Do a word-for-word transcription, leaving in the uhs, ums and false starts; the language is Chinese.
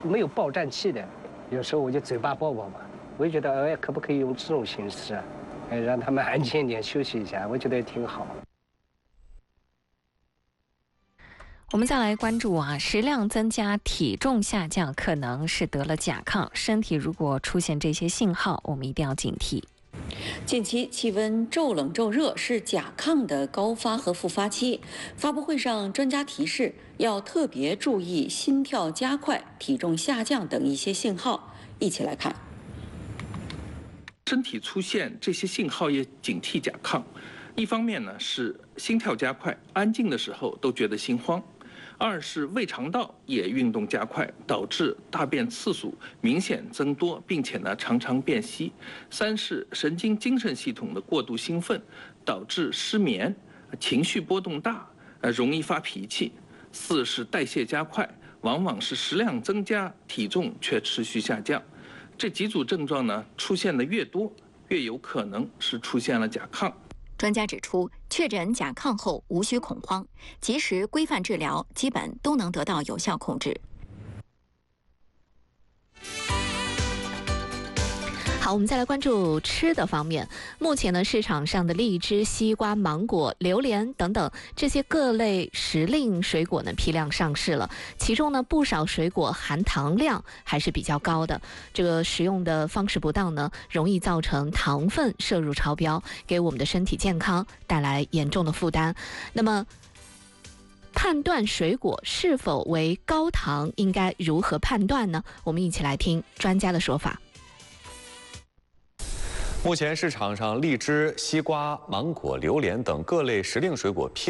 没有爆胀气的，有时候我就嘴巴爆爆嘛，我就觉得哎，可不可以用这种形式啊？哎，让他们安静一点，休息一下，我觉得也挺好。 我们再来关注啊，食量增加、体重下降，可能是得了甲亢。身体如果出现这些信号，我们一定要警惕。 近期气温骤冷骤热是甲亢的高发和复发期。发布会上，专家提示要特别注意心跳加快、体重下降等一些信号。一起来看。 身体出现这些信号也警惕甲亢。一方面呢是心跳加快，安静的时候都觉得心慌；二是胃肠道也运动加快，导致大便次数明显增多，并且呢常常便稀；三是神经精神系统的过度兴奋，导致失眠、情绪波动大，呃容易发脾气；四是代谢加快，往往是食量增加，体重却持续下降。这几组症状呢出现的越多，越有可能是出现了甲亢。 专家指出，确诊甲亢后无需恐慌，及时规范治疗，基本都能得到有效控制。 好，我们再来关注吃的方面。目前呢，市场上的荔枝、西瓜、芒果、榴莲等等这些各类时令水果呢，批量上市了。其中呢，不少水果含糖量还是比较高的。这个食用的方式不当呢，容易造成糖分摄入超标，给我们的身体健康带来严重的负担。那么，判断水果是否为高糖，应该如何判断呢？我们一起来听专家的说法。 目前市场上荔枝、西瓜、芒果、榴莲等各类时令水果批